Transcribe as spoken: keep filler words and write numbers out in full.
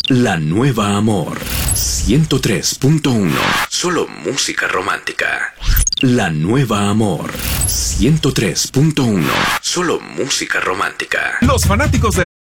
La Nueva Amor ciento tres punto uno. Solo música romántica. La Nueva Amor ciento tres punto uno. Solo música romántica. Los fanáticos de